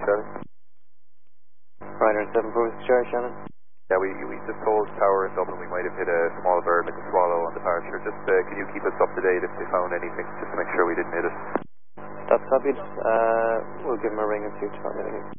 Charlie. Ryder 7 Brewis, Charlie Shannon. Yeah, we just told Tower in Dublin we might have hit a small bird like a swallow on departure. Just can you keep us up to date if they found anything, just to make sure we didn't hit it? That's copied. We'll give him a ring and see what's happening.